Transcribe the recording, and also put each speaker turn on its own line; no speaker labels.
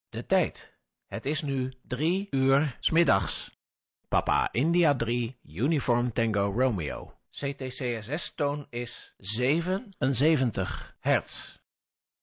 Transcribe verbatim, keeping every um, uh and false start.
De tijd. Het is nu drie uur 's middags. Papa India drie, Uniform Tango Romeo. C T C S S-toon is zevenenzeventig hertz.